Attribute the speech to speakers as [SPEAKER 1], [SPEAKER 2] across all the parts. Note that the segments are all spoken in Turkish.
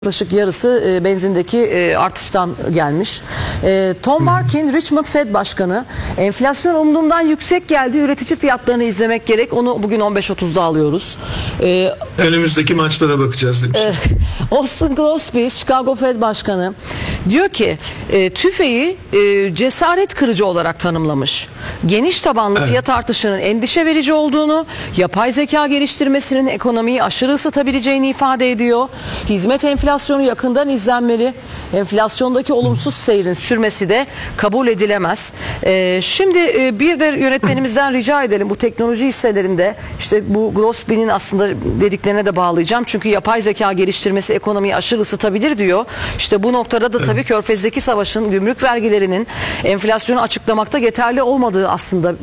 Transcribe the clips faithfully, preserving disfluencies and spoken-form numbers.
[SPEAKER 1] Yaklaşık yarısı e, benzindeki e, artıştan gelmiş. E, Tom Barkin, Richmond Fed Başkanı, enflasyon umduğumdan yüksek geldi, üretici fiyatlarını izlemek gerek. Onu bugün on beş otuzda alıyoruz.
[SPEAKER 2] E, Önümüzdeki maçlara bakacağız demiş.
[SPEAKER 1] E, Austin Gillespie, Chicago Fed Başkanı diyor ki e, tüfeği e, cesaret kırıcı olarak tanımlamış. Geniş tabanlı evet. fiyat artışının endişe verici olduğunu, yapay zeka geliştirmesinin ekonomiyi aşırı ısıtabileceğini ifade ediyor. Hizmet enflasyonu yakından izlenmeli. Enflasyondaki olumsuz seyrin sürmesi de kabul edilemez. Ee, şimdi e, bir de yönetmenimizden rica edelim, bu teknoloji hisselerinde işte bu Gillespie'nin aslında dediklerine de bağlayacağım. Çünkü yapay zeka geliştirmesi ekonomiyi aşırı ısıtabilir diyor. İşte bu noktada da evet. tabii Körfez'deki savaşın, gümrük vergilerinin enflasyonu açıklamakta yeterli olmadığı aslında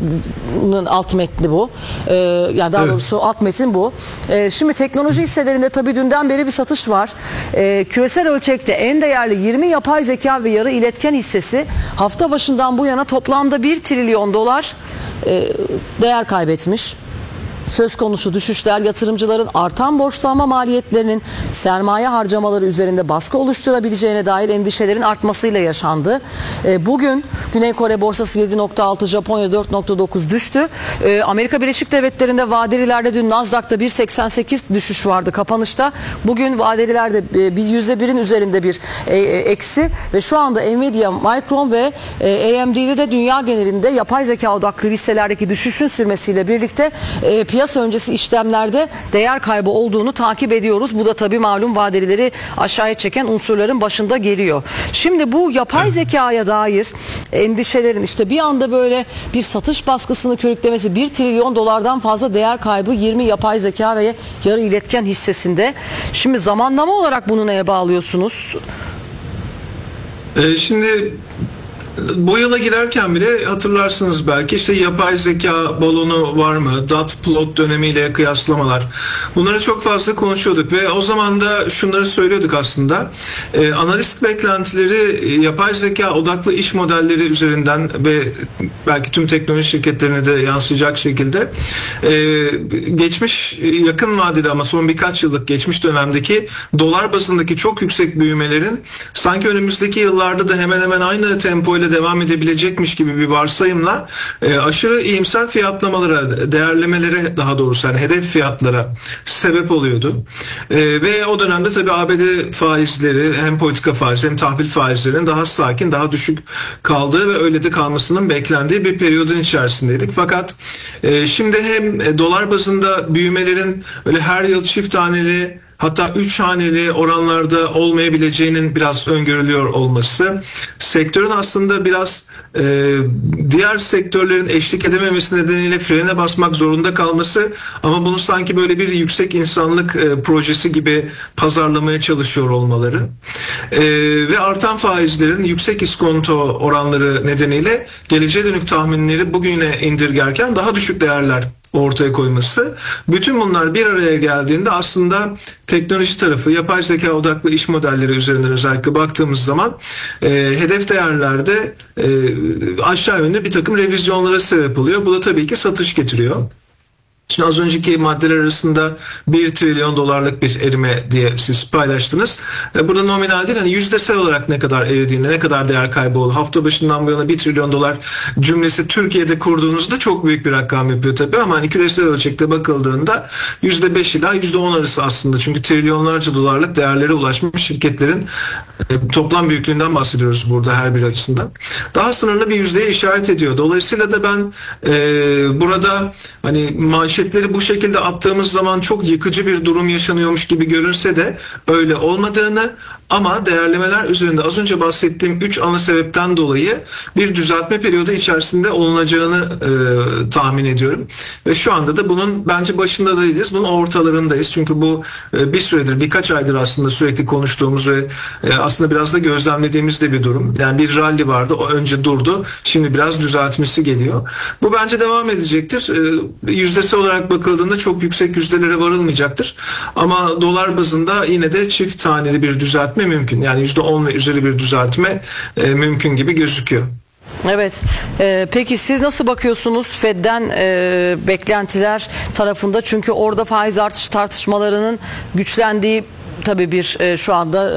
[SPEAKER 1] alt metni bu. Ee, yani daha evet. doğrusu alt metin bu. Ee, şimdi teknoloji hisselerinde tabii dünden beri bir satış var. Ee, küresel ölçekte en değerli yirmi yapay zeka ve yarı iletken hissesi hafta başından bu yana toplamda bir trilyon dolar e, değer kaybetmiş. Söz konusu düşüşler yatırımcıların artan borçlanma maliyetlerinin sermaye harcamaları üzerinde baskı oluşturabileceğine dair endişelerin artmasıyla yaşandı. Bugün Güney Kore borsası yedi nokta altı, Japonya dört nokta dokuz düştü. Amerika Birleşik Devletleri'nde vadelilerde dün Nasdaq'ta bir virgül seksen sekiz düşüş vardı kapanışta. Bugün vadelilerde yüzde birin üzerinde bir eksi ve şu anda Nvidia, Micron ve A M D'de de dünya genelinde yapay zeka odaklı hisselerdeki düşüşün sürmesiyle birlikte piyasa öncesi işlemlerde değer kaybı olduğunu takip ediyoruz. Bu da tabii malum vadelileri aşağıya çeken unsurların başında geliyor. Şimdi bu yapay zekaya dair endişelerin işte bir anda böyle bir satış baskısını körüklemesi, bir trilyon dolardan fazla değer kaybı yirmi yapay zeka ve yarı iletken hissesinde. Şimdi zamanlama olarak bunu neye bağlıyorsunuz?
[SPEAKER 2] Ee, şimdi bu yıla girerken bile hatırlarsınız belki işte yapay zeka balonu var mı? Dot plot dönemiyle kıyaslamalar. Bunları çok fazla konuşuyorduk ve o zaman da şunları söylüyorduk aslında. E, analist beklentileri yapay zeka odaklı iş modelleri üzerinden ve belki tüm teknoloji şirketlerine de yansıyacak şekilde e, geçmiş yakın vadede ama son birkaç yıllık geçmiş dönemdeki dolar bazındaki çok yüksek büyümelerin sanki önümüzdeki yıllarda da hemen hemen aynı tempoyla devam edebilecekmiş gibi bir varsayımla e, aşırı iyimser fiyatlamalara, değerlemelere daha doğrusu yani hedef fiyatlara sebep oluyordu. E, ve o dönemde tabii A B D faizleri hem politika faizleri hem tahvil faizlerinin daha sakin, daha düşük kaldığı ve öyle de kalmasının beklendiği bir periyodun içerisindeydik. Fakat e, şimdi hem e, dolar bazında büyümelerin öyle her yıl çift taneli hatta üç haneli oranlarda olmayabileceğinin biraz öngörülüyor olması, sektörün aslında biraz e, diğer sektörlerin eşlik edememesi nedeniyle frene basmak zorunda kalması ama bunu sanki böyle bir yüksek insanlık e, projesi gibi pazarlamaya çalışıyor olmaları e, ve artan faizlerin yüksek iskonto oranları nedeniyle geleceğe dönük tahminleri bugüne indirgerken daha düşük değerler ortaya koyması. Bütün bunlar bir araya geldiğinde aslında teknoloji tarafı, yapay zeka odaklı iş modelleri üzerinden özellikle baktığımız zaman e, hedef değerlerde e, aşağı yönde bir takım revizyonlara sebep oluyor. Bu da tabii ki satış getiriyor. Şimdi az önceki maddeler arasında bir trilyon dolarlık bir erime diye siz paylaştınız. Burada nominal değil, hani yüzdesel olarak ne kadar eridiğinde, ne kadar değer kaybı oldu. Hafta başından bu yana bir trilyon dolar cümlesi Türkiye'de kurduğunuzda çok büyük bir rakam yapıyor tabii ama hani küresel ölçekte bakıldığında yüzde beş ila yüzde on arası aslında. Çünkü trilyonlarca dolarlık değerlere ulaşmış şirketlerin toplam büyüklüğünden bahsediyoruz burada her bir açısından. Daha sınırlı bir yüzdeye işaret ediyor. Dolayısıyla da ben e, burada hani manşetleri bu şekilde attığımız zaman çok yıkıcı bir durum yaşanıyormuş gibi görünse de öyle olmadığını ama değerlemeler üzerinde az önce bahsettiğim üç ana sebepten dolayı bir düzeltme periyodu içerisinde olunacağını e, tahmin ediyorum. Ve şu anda da bunun bence başında değiliz. Bunun ortalarındayız. Çünkü bu e, bir süredir, birkaç aydır aslında sürekli konuştuğumuz ve e, aslında biraz da gözlemlediğimiz de bir durum. Yani bir rally vardı. O önce durdu. Şimdi biraz düzeltmesi geliyor. Bu bence devam edecektir. E, yüzdesel olarak bakıldığında çok yüksek yüzdelere varılmayacaktır. Ama dolar bazında yine de çift taneli bir düzeltme mümkün. Yani yüzde on ve üzeri bir düzeltme e, mümkün gibi gözüküyor.
[SPEAKER 1] Evet. Ee, peki siz nasıl bakıyorsunuz Fed'den e, beklentiler tarafında? Çünkü orada faiz artış tartışmalarının güçlendiği tabii bir e, şu anda